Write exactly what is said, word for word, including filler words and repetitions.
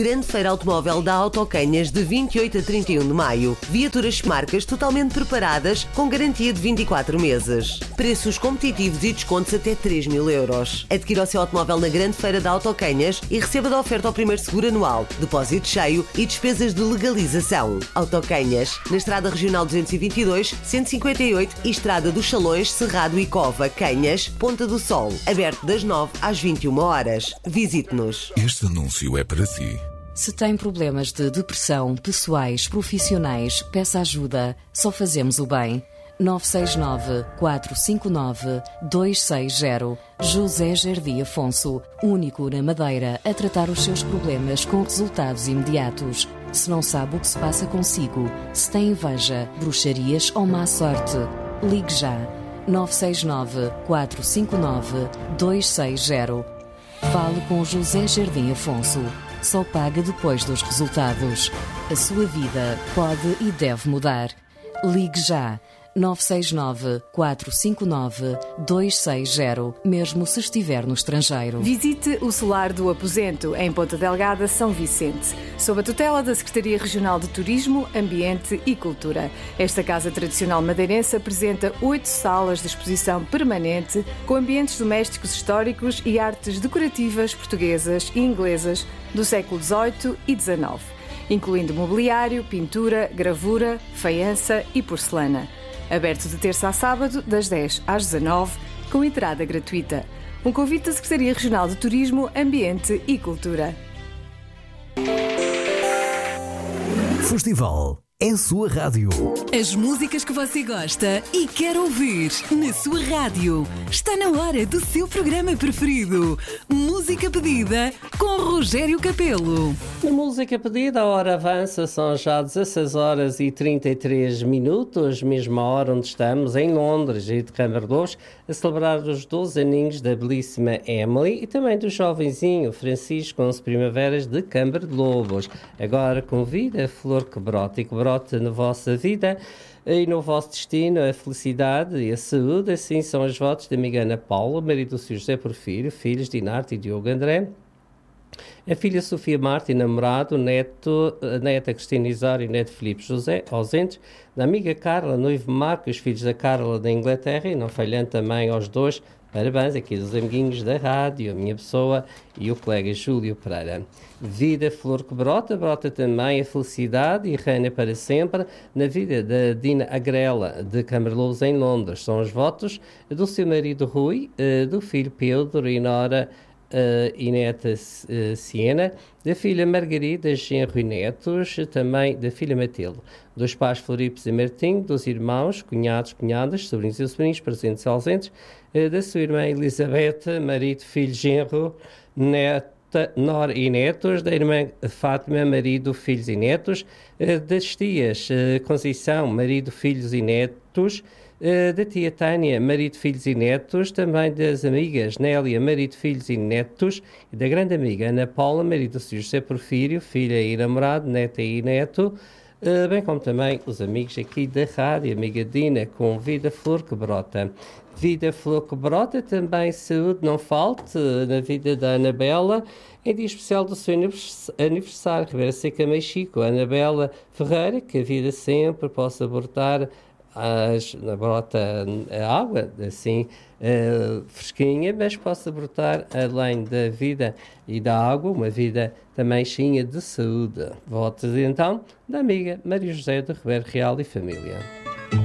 Grande Feira Automóvel da Autocanhas de vinte e oito a trinta e um de maio. Viaturas marcas totalmente preparadas com garantia de vinte e quatro meses. Preços competitivos e descontos até três mil euros. Adquira o seu automóvel na Grande Feira da Autocanhas e receba da oferta ao primeiro seguro anual, depósito cheio e despesas de legalização. Autocanhas, na Estrada Regional duzentos e vinte e dois, cento e cinquenta e oito e Estrada dos Chalões, Cerrado e Cova, Canhas, Ponta do Sol. Aberto das nove às vinte e uma horas. Visite-nos. Este anúncio é para si. Se tem problemas de depressão, pessoais, profissionais, peça ajuda. Só fazemos o bem. nove seis nove, quatro cinco nove, dois seis zero. José Jardim Afonso, único na Madeira a tratar os seus problemas com resultados imediatos. Se não sabe o que se passa consigo, se tem inveja, bruxarias ou má sorte, ligue já. nove seis nove, quatro cinco nove, dois seis zero. Fale com José Jardim Afonso. Só paga depois dos resultados. A sua vida pode e deve mudar. Ligue já. nove seis nove, quatro cinco nove, dois seis zero, mesmo se estiver no estrangeiro. Visite o Solar do Aposento, em Ponta Delgada, São Vicente, sob a tutela da Secretaria Regional de Turismo, Ambiente e Cultura. Esta casa tradicional madeirense apresenta oito salas de exposição permanente com ambientes domésticos históricos e artes decorativas portuguesas e inglesas do século dezoito e dezanove, incluindo mobiliário, pintura, gravura, faiança e porcelana. Aberto de terça a sábado, das dez às dezanove, com entrada gratuita. Um convite da Secretaria Regional de Turismo, Ambiente e Cultura. Festival é a sua rádio. As músicas que você gosta e quer ouvir na sua rádio. Está na hora do seu programa preferido. Música Pedida com Rogério Capelo. Na Música Pedida, a hora avança, são já dezasseis horas e trinta e três minutos, mesma hora onde estamos, em Londres e de Câmara de Lobos, a celebrar os doze aninhos da belíssima Emily e também do jovenzinho Francisco Onze Primaveras de Câmara de Lobos. Agora convida a flor que brota e que brota na vossa vida e no vosso destino a felicidade e a saúde. Assim são os votos da amiga Ana Paula, marido do senhor José Porfírio, filhos de Inarte e Diogo André, a filha Sofia Marta e namorado, neto, a neta Cristina Isário e neto Filipe José, ausentes, da amiga Carla, noivo Marcos, filhos da Carla da Inglaterra, e não falhando também aos dois, parabéns aqui dos amiguinhos da rádio, a minha pessoa e o colega Júlio Pereira. Vida flor que brota, brota também a felicidade e reina para sempre na vida da Dina Agrela, de Câmara de Lobos, em Londres. São os votos do seu marido Rui, do filho Pedro e nora Uh, e neta uh, Siena, da filha Margarida, genro e netos, também da filha Matilde, dos pais Floripes e Martim, dos irmãos, cunhados, cunhadas, sobrinhos e sobrinhos, presentes e ausentes, uh, da sua irmã Elizabeth, marido, filho, genro, neta, nora e netos, da irmã Fátima, marido, filhos e netos, uh, das tias uh, Conceição, marido, filhos e netos, Uh, da tia Tânia, marido, filhos e netos, também das amigas Nélia, marido, filhos e netos, e da grande amiga Ana Paula, marido do senhor José Porfírio, filha e namorado, neta e neto, uh, bem como também os amigos aqui da rádio, amiga Dina, com Vida Flor que Brota. Vida Flor que Brota, também saúde não falte na vida da Anabela, em dia especial do seu aniversário, Ribeira Seca Mexico, Anabela Ferreira, que a vida sempre possa brotar As, brota a água, assim, uh, fresquinha, mas possa brotar além da vida e da água, uma vida também cheia de saúde. Votos então da amiga Maria José de Ribeiro Real e família.